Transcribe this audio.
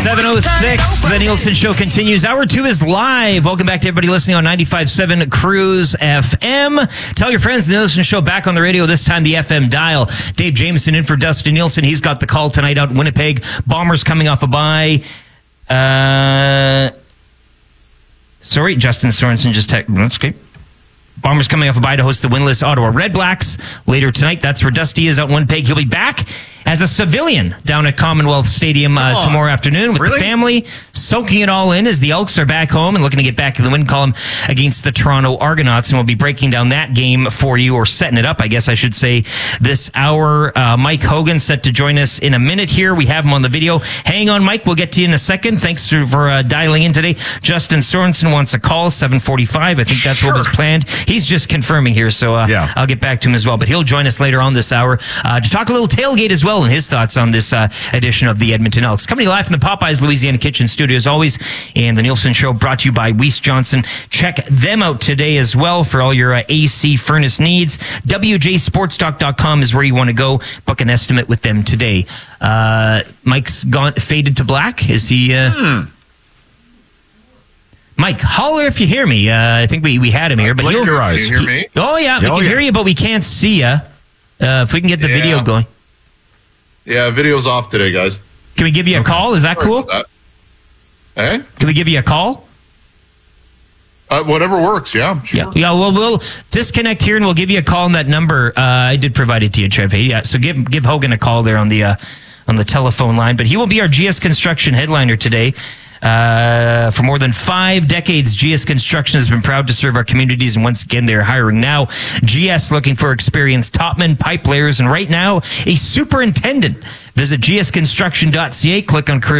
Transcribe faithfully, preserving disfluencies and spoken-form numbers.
seven oh six, the Nielsen Show continues. Hour two is live. Welcome back to everybody listening on ninety-five point seven Cruise F M. Tell your friends the Nielsen Show back on the radio, this time the F M dial. Dave Jameson in for Dustin Nielsen. He's got the call tonight out in Winnipeg. Bombers coming off a bye. Uh, sorry, Justin Sorensen just texted. That's okay. Bombers coming off a bye to host the winless Ottawa Redblacks later tonight. That's where Dusty is out in Winnipeg. He'll be back as a civilian down at Commonwealth Stadium uh, tomorrow afternoon with really? the family, soaking it all in as the Elks are back home and looking to get back in the win column against the Toronto Argonauts. And we'll be breaking down that game for you, or setting it up, I guess I should say, this hour. Uh, Mike Hogan set to join us in a minute here. We have him on the video. Hang on, Mike. We'll get to you in a second. Thanks for uh, dialing in today. Justin Sorensen wants a call, seven forty-five. I think that's sure. what was planned. He's just confirming here, so uh, yeah. I'll get back to him as well. But he'll join us later on this hour uh, to talk a little tailgate as well and his thoughts on this uh, edition of the Edmonton Elks. Coming live from the Popeyes Louisiana Kitchen studio as always, and the Nielsen Show brought to you by Weiss Johnson. Check them out today as well for all your uh, A C furnace needs. W J sports talk dot com is where you want to go. Book an estimate with them today. Uh, Mike's gone faded to black. Is he... Uh, hmm. Mike, holler if you hear me. Uh, I think we, we had him here. But blink your eyes. Can you hear me? Oh, yeah. We oh, can yeah. hear you, but we can't see you. Uh, if we can get the yeah. video going. Yeah, video's off today, guys. Can we give you a okay. call? Is that Sorry cool? That. Hey? Can we give you a call? Uh, whatever works, yeah. Sure. Yeah, yeah. Well, we'll disconnect here and we'll give you a call on that number. Uh, I did provide it to you, Trev. Yeah, so give give Hogan a call there on the uh, on the telephone line. But he will be our G S Construction headliner today. Uh, for more than five decades, G S Construction has been proud to serve our communities, and once again, they're hiring now. G S looking for experienced topmen, pipe layers, and right now, a superintendent. Visit G S construction dot C A, click on career